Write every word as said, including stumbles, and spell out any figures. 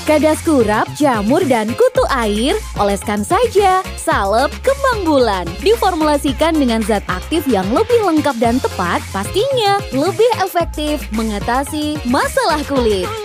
Kadas kurap, jamur, dan kutu air, oleskan saja. Salep kembang bulan. Diformulasikan dengan zat aktif yang lebih lengkap dan tepat, pastinya lebih efektif mengatasi masalah kulit.